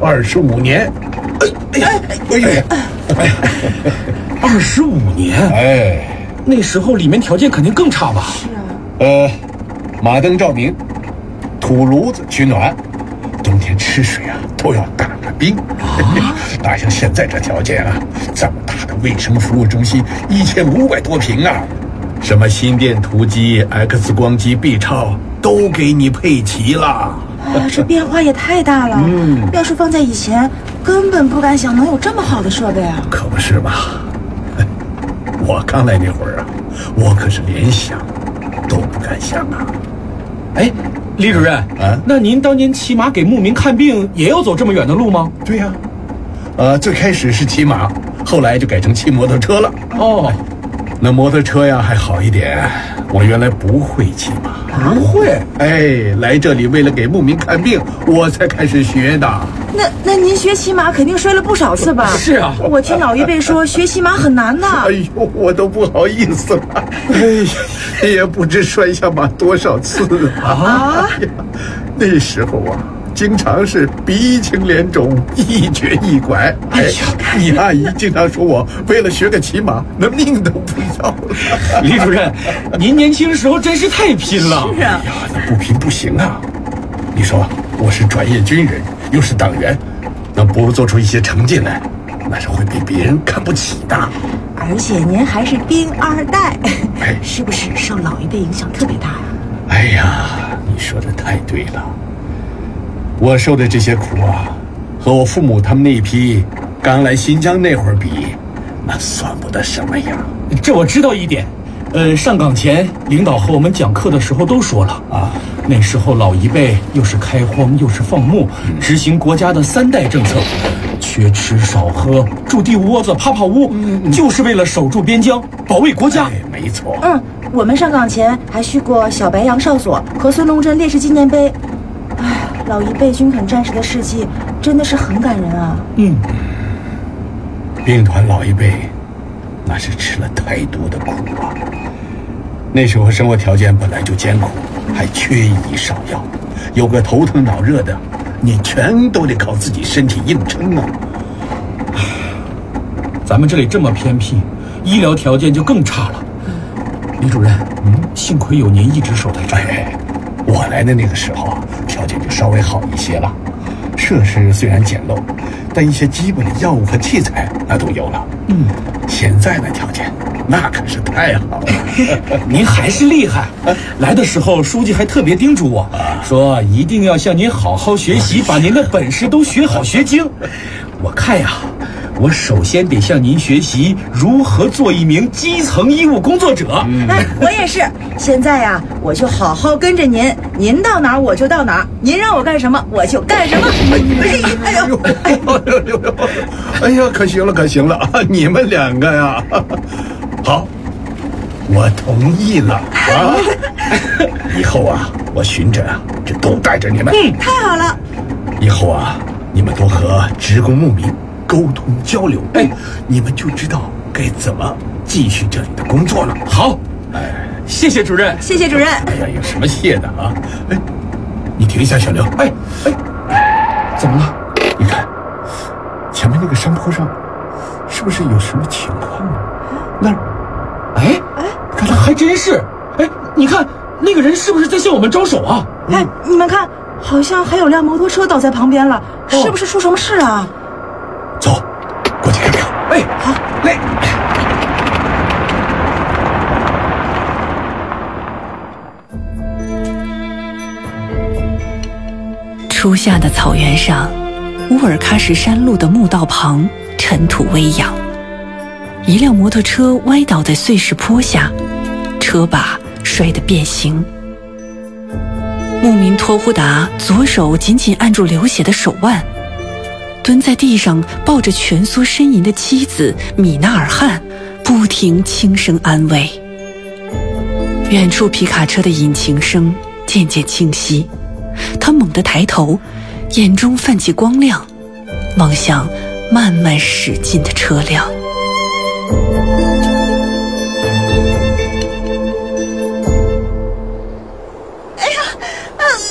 25年。 25年？ 哎， 那时候里面条件肯定更差吧？ 是啊。 马灯照明，土炉子取暖，冬天吃水啊都要打个冰。哪像现在这条件啊，这么大的卫生服务中心，1500多平啊，什么心电图机、X 光机、B 超都给你配齐了。 这变化也太大了。要是放在以前，根本不敢想能有这么好的设备啊。 可不是嘛，我刚来那会儿啊，我可是连想都不敢想啊。 哎，李主任那您当年骑马给牧民看病也要走这么远的路吗？ 对呀，最开始是骑马，后来就改成骑摩托车了。那摩托车呀还好一点，我原来不会骑马。 不会？ 来这里为了给牧民看病，我才开始学的。 那您学骑马肯定摔了不少次吧？ 是啊， 我听老一辈说学骑马很难的。 哎呦，我都不好意思了。也不知摔下马多少次啊！那时候啊，经常是鼻青脸肿，一瘸一拐。你阿姨经常说我为了学个骑马，那命都不要了。 李主任，您年轻时候真是太拼了。 是啊。 那不拼不行啊！你说我是专业军人，又是党员，那不做出一些成绩来，那是会被别人看不起的。 而且您还是兵2代，是不是受老一辈影响特别大呀？ 哎呀，你说的太对了。我受的这些苦啊，和我父母他们那一批刚来新疆那会儿比，那算不得什么呀。 这我知道一点。上岗前，领导和我们讲课的时候都说了啊，那时候老一辈又是开荒又是放牧，执行国家的3代政策，缺吃少喝，住地窝子、趴屋，就是为了守住边疆，保卫国家。 没错。 我们上岗前还去过小白杨哨所和孙龙镇烈士纪念碑。老一辈军垦战士的事迹真的是很感人啊。 兵团老一辈那是吃了太多的苦啊。那时候生活条件本来就艰苦，还缺医少药，有个头疼脑热的，你全都得靠自己身体硬撑啊。 咱们这里这么偏僻，医疗条件就更差了。李主任，幸亏有您一直守在这儿。 我来的那个时候啊，条件就稍微好一些了，设施虽然简陋，但一些基本的药物和器材那都有了。现在的条件那可是太好了。 您还是厉害。来的时候书记还特别叮嘱我说，一定要向您好好学习，把您的本事都学好学精。我看呀，我首先得向您学习如何做一名基层医务工作者。 我也是。现在呀，我就好好跟着您，您到哪儿我就到哪儿，您让我干什么我就干什么。 哎呀，可行了可行了，你们2个呀，好，我同意了啊。以后啊，我巡着啊就都带着你们。 太好了。 以后啊，你们多和职工牧民沟通交流，你们就知道该怎么继续这里的工作了。 好，谢谢主任。 谢谢主任。 哎呀，有什么谢的啊？你停一下，小刘。 怎么了？ 你看前面那个山坡上是不是有什么情况啊？那儿看来还真是。你看那个人是不是在向我们招手啊？ 你们看，好像还有辆摩托车倒在旁边了，是不是出什么事啊？ 走，过去看看。 好， 来。 初夏的草原上，乌尔喀什山路的墓道旁，尘土微扬。一辆摩托车歪倒在碎石坡下，车把摔得变形。牧民托呼达左手紧紧按住流血的手腕，蹲在地上抱着蜷缩呻吟的妻子米纳尔汗，不停轻声安慰。远处皮卡车的引擎声渐渐清晰，他猛地抬头，眼中泛起光亮，望向慢慢驶进的车辆。